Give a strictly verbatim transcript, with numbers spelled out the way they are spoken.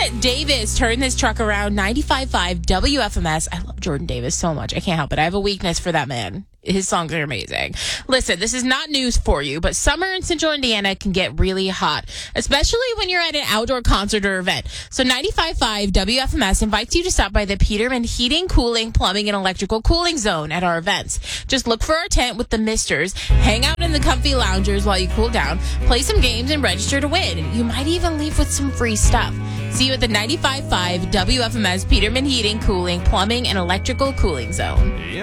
Davis turned this truck around. ninety-five point five W F M S. I love Jordan Davis so much. I can't help it. I have a weakness for that man. His songs are amazing. Listen, this is not news for you, but summer in Central Indiana can get really hot, especially when you're at an outdoor concert or event. So ninety-five point five W F M S invites you to stop by the Peterman Heating, Cooling, Plumbing, and Electrical Cooling Zone at our events. Just look for our tent with the misters, hang out in the comfy loungers while you cool down, play some games, and register to win. You might even leave with some free stuff. See you at the ninety-five point five W F M S Peterman Heating, Cooling, Plumbing, and Electrical Cooling Zone.